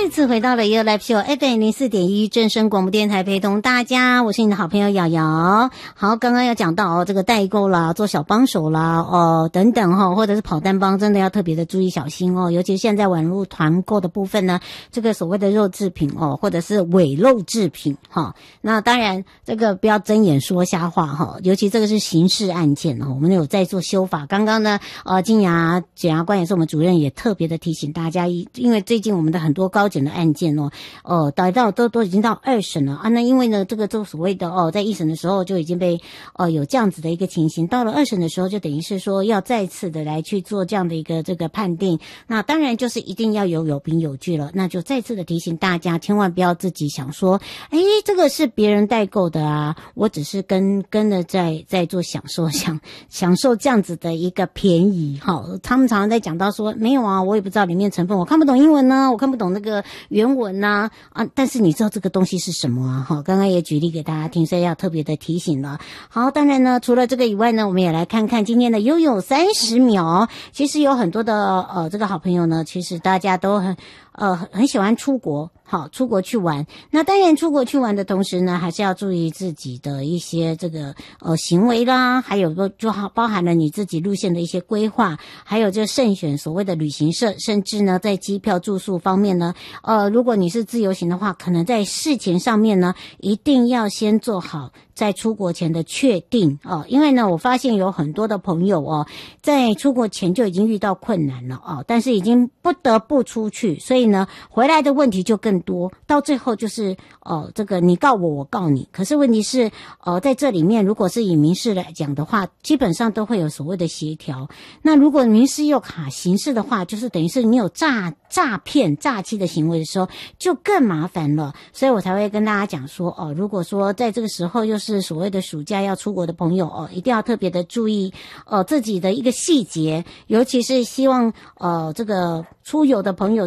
再次回到了一个 Live Show FM04.1 正声广播电台，陪同大家，我是你的好朋友瑶瑶。好，刚刚有讲到这个代购啦，做小帮手啦，等等或者是跑单帮，真的要特别的注意小心哦。尤其是现在网络团购的部分呢，这个所谓的肉制品或者是伪肉制品那当然这个不要睁眼说瞎话尤其这个是刑事案件我们有在做修法。刚刚呢检察官也是我们主任也特别的提醒大家，因为最近我们的很多高检的案件都已经到2审了那因为呢这个就所谓的在1审的时候就已经被有这样子的一个情形，到了2审的时候就等于是说要再次的来去做这样的一个这个判定，那当然就是一定要有凭有据了。那就再次的提醒大家，千万不要自己想说这个是别人代购的啊，我只是跟着在做享受这样子的一个便宜他们常常在讲到说没有啊，我也不知道里面成分，我看不懂英文呢，我看不懂那个原文呢但是你知道这个东西是什么啊刚刚也举例给大家听，所以要特别的提醒了。好，当然呢除了这个以外呢，我们也来看看今天的悠悠30秒。其实有很多的这个好朋友呢，其实大家都很喜欢出国出国去玩。那当然出国去玩的同时呢，还是要注意自己的一些这个行为啦，还有就包含了你自己路线的一些规划，还有就慎选所谓的旅行社，甚至呢在机票住宿方面呢如果你是自由行的话，可能在事前上面呢一定要先做好在出国前的确定因为呢我发现有很多的朋友在出国前就已经遇到困难了但是已经不得不出去，所以呢回来的问题就更多，到最后就是这个你告我，我告你。可是问题是在这里面如果是以民事来讲的话，基本上都会有所谓的协调。那如果民事又卡刑事的话，就是等于是你有诈骗诈欺的行为的时候就更麻烦了。所以我才会跟大家讲说如果说在这个时候又是所谓的暑假要出国的朋友一定要特别的注意自己的一个细节，尤其是希望这个出游的朋友